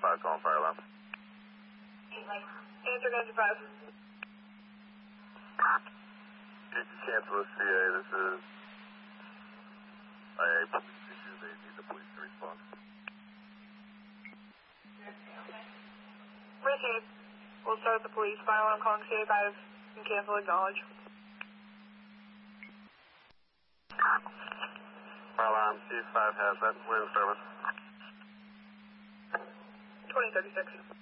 5 calling fire alarm. Answer 95. You can cancel the CA. This is a police issue. They need the police to respond. Received. We'll start with the police. Fire alarm calling CA5 and cancel acknowledge. Fire alarm C5 has that. We're in service. 2036.